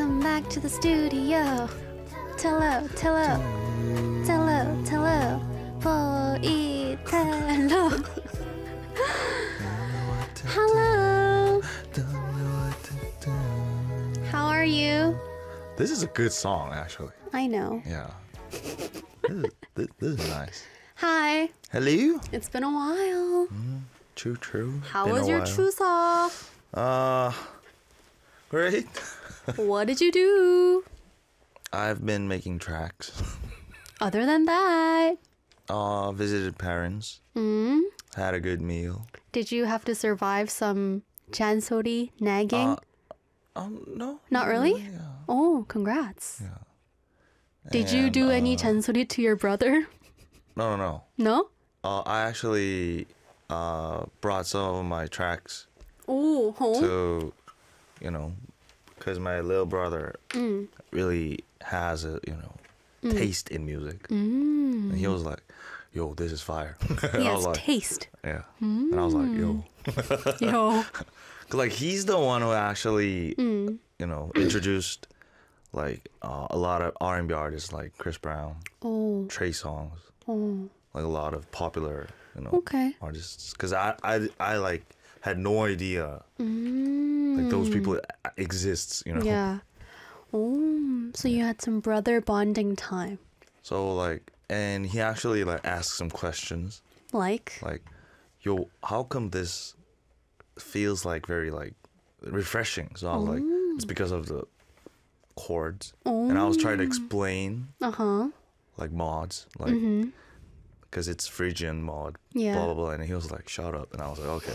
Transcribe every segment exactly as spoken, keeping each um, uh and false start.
Welcome back to the studio. Tello, tello, tello, tello. 보이텔로. Hello. How are you? This is a good song, actually. I know. Yeah. This is, this, this is nice. Hi. Hello. It's been a while. Mm, true, true. How Been was a your while. chuseok? Uh, great. What did you do? I've been making tracks. Other than that. Uh, visited parents. Mm? Had a good meal. Did you have to survive some jansory nagging? Uh, um, no. Not really? Yeah. Oh, congrats. Yeah. Did you And, do any uh, jansory to your brother? No, no, no. No? Uh, I actually uh, brought some of my tracks Oh, home? to, you know, because my little brother Mm. really has a, you know, taste in music. Mm. And he was like, yo, this is fire. He I has was like, taste. yeah. And I was like, yo. Yo. Cause like he's the one who actually, Mm. you know, introduced like uh, a lot of R and B artists like Chris Brown, Oh. Trey Songz, Oh. like a lot of popular, you know, Okay. artists. Cause I, I, I like had no idea Mm. like those people exists, you know. Yeah. Oh, so you had some brother bonding time. So like, and he actually like asked some questions. Like? Like, yo, how come this feels like very like refreshing? So I was like, it's because of the chords. Oh. And I was trying to explain Uh-huh. like mods, like Mm-hmm. because it's Phrygian mod, Yeah. blah blah blah. And he was like, shut up. And I was like, okay.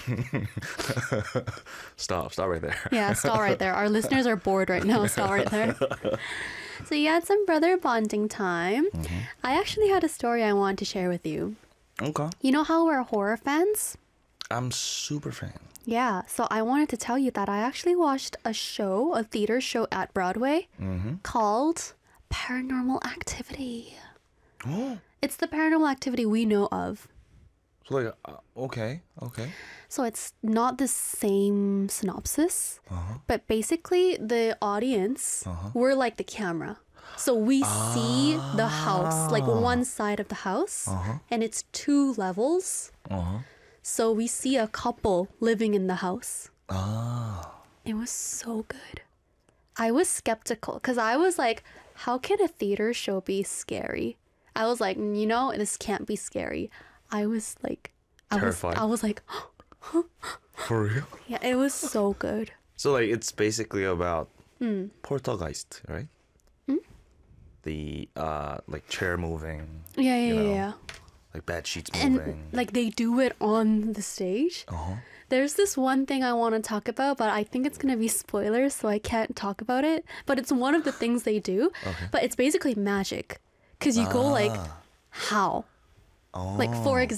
stop, stop right there. Yeah, stop right there. Our listeners are bored right now. Stop right there. So you had some brother bonding time. Mm-hmm. I actually had a story I wanted to share with you. Okay. You know how we're horror fans? I'm super fan. Yeah, so I wanted to tell you that I actually watched a show, a theater show at Broadway Mm-hmm. called Paranormal Activity. Oh, It's the paranormal activity we know of. so like, uh, okay, okay. So it's not the same synopsis, Uh-huh. but basically the audience, Uh-huh. we're like the camera. So we see the house, like one side of the house, Uh-huh. and it's two levels. Uh-huh. So we see a couple living in the house. Ah. It was so good. I was skeptical because I was like, how can a theater show be scary? I was like, you know, this can't be scary. I was like, I Terrified. was, I was like, For real? yeah, it was so good. So like it's basically about Hmm. poltergeist, right? The uh like chair moving, Yeah, yeah, You yeah, know, yeah. like bed sheets And moving. like they do it on the stage. uh-huh. There's this one thing I want to talk about, but I think it's gonna be spoilers, so I can't talk about it. But it's one of the things they do. Okay. But it's basically magic, cause you go like, Ah. how? Oh. Like for example.